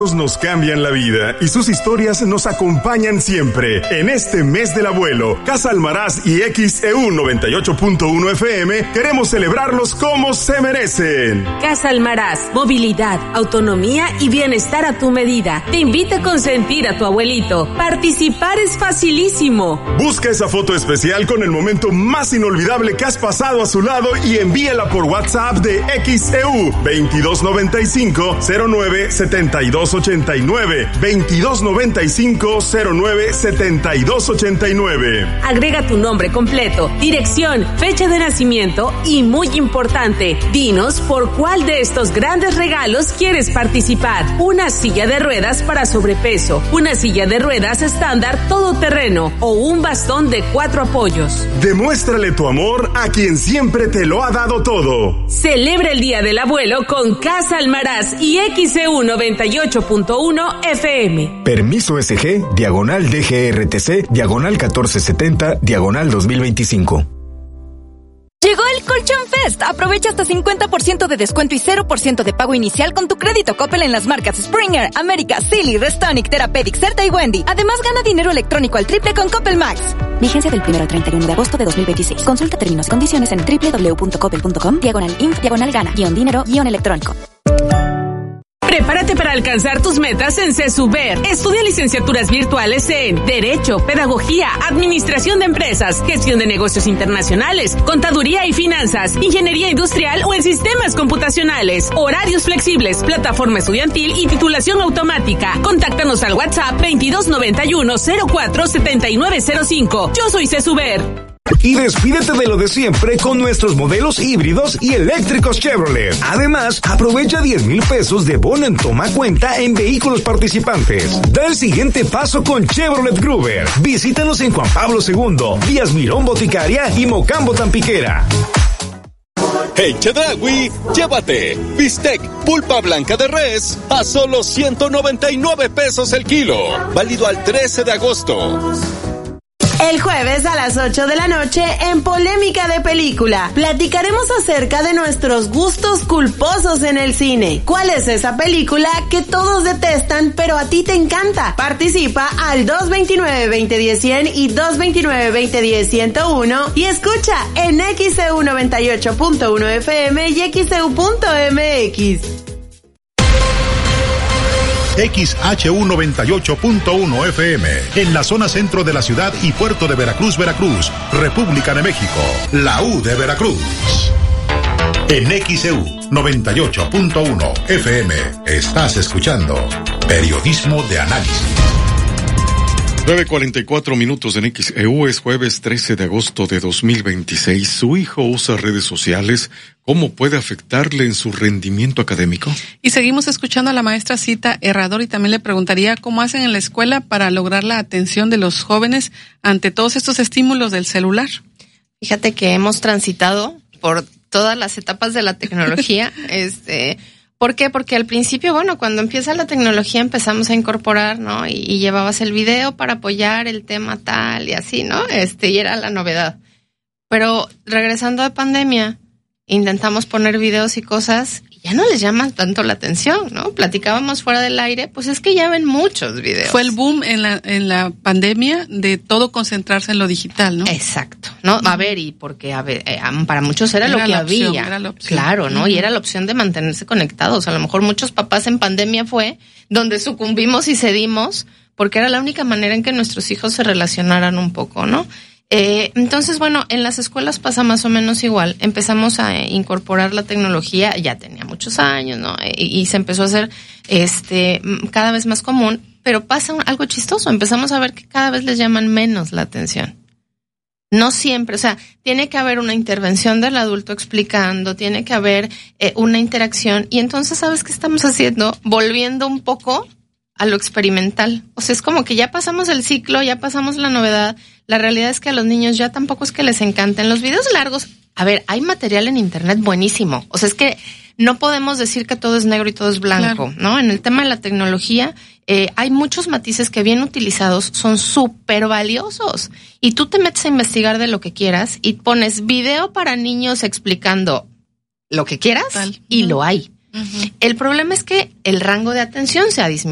Nos cambian la vida y sus historias nos acompañan siempre. En este mes del abuelo, Casa Almaraz y XEU 98.1 FM queremos celebrarlos como se merecen. Casa Almaraz, movilidad, autonomía y bienestar a tu medida. Te invita a consentir a tu abuelito. Participar es facilísimo. Busca esa foto especial con el momento más inolvidable que has pasado a su lado y envíala por WhatsApp de XEU 2295 09 72 89 2295 09 72 89. Agrega tu nombre completo, dirección, fecha de nacimiento y, muy importante, dinos por cuál de estos grandes regalos quieres participar. Una silla de ruedas para sobrepeso, una silla de ruedas estándar todoterreno o un bastón de 4 apoyos. Demuéstrale tu amor a quien siempre te lo ha dado todo. Celebra el Día del Abuelo con Casa Almaraz y XEU 98.1 FM. Permiso SG, diagonal DGRTC, diagonal 1470, diagonal 2025. Llegó el Colchón Fest. Aprovecha hasta 50% de descuento y 0% de pago inicial con tu crédito Coppel en las marcas Springer, América, Silly, Restonic, Therapeutic, Certa y Wendy. Además, gana dinero electrónico al triple con Coppel Max. Vigencia del 1 al 31 de agosto de 2026. Consulta términos y condiciones en www.coppel.com, diagonal-inf, diagonal-gana-electrónico. Prepárate para alcanzar tus metas en CESUBER. Estudia licenciaturas virtuales en Derecho, Pedagogía, Administración de Empresas, Gestión de Negocios Internacionales, Contaduría y Finanzas, Ingeniería Industrial o en Sistemas Computacionales. Horarios flexibles, plataforma estudiantil y titulación automática. Contáctanos al WhatsApp 2291 04 7905. Yo soy CESUBER. Y despídete de lo de siempre con nuestros modelos híbridos y eléctricos Chevrolet. Además, aprovecha 10,000 pesos de bono en toma cuenta en vehículos participantes. Da el siguiente paso con Chevrolet Gruber. Visítanos en Juan Pablo II, Díaz Mirón Boticaria y Mocambo Tampiquera. En Chedraui, llévate bistec pulpa blanca de res a solo 199 pesos el kilo. Válido al 13 de agosto. El jueves a las 8 de la noche en Polémica de Película platicaremos acerca de nuestros gustos culposos en el cine. ¿Cuál es esa película que todos detestan pero a ti te encanta? Participa al 229-2010-100 y 229-2010-101 y escucha en XEU 98.1 FM y XEU.mx. XHU 98.1 FM, en la zona centro de la ciudad y puerto de Veracruz, Veracruz, República de México, la U de Veracruz. En XHU 98.1 FM, estás escuchando Periodismo de Análisis. 9:44 en XEU, es jueves 13 de agosto de 2026. ¿Su hijo usa redes sociales? ¿Cómo puede afectarle en su rendimiento académico? Y seguimos escuchando a la maestra Cita Herrador y también le preguntaría cómo hacen en la escuela para lograr la atención de los jóvenes ante todos estos estímulos del celular. Fíjate que hemos transitado por todas las etapas de la tecnología, ¿por qué? Porque al principio, cuando empieza la tecnología empezamos a incorporar, ¿no? Y llevabas el video para apoyar el tema tal y así, ¿no? Y era la novedad. Pero regresando de pandemia, intentamos poner videos y cosas y ya no les llama tanto la atención, ¿no? Platicábamos fuera del aire, pues es que ya ven muchos videos. Fue el boom en la pandemia de todo concentrarse en lo digital, ¿no? Exacto, ¿no? A ver, y porque para muchos era lo que había. Era la opción. Claro, ¿no? Y era la opción de mantenerse conectados. A lo mejor muchos papás en pandemia fue donde sucumbimos y cedimos porque era la única manera en que nuestros hijos se relacionaran un poco, ¿no? Entonces, en las escuelas pasa más o menos igual. Empezamos a incorporar la tecnología, ya tenía muchos años, ¿no? Y se empezó a hacer cada vez más común, pero pasa algo chistoso. Empezamos a ver que cada vez les llaman menos la atención. No siempre, tiene que haber una intervención del adulto explicando, tiene que haber una interacción. Y entonces, ¿sabes qué estamos haciendo? Volviendo un poco a lo experimental. Es como que ya pasamos el ciclo, ya pasamos la novedad. La realidad es que a los niños ya tampoco es que les encanten los videos largos. A ver, hay material en internet buenísimo. Es que no podemos decir que todo es negro y todo es blanco, claro, ¿no? En el tema de la tecnología, hay muchos matices que bien utilizados son súper valiosos. Y tú te metes a investigar de lo que quieras y pones video para niños explicando lo que quieras y lo hay. Uh-huh. El problema es que el rango de atención se ha disminuido.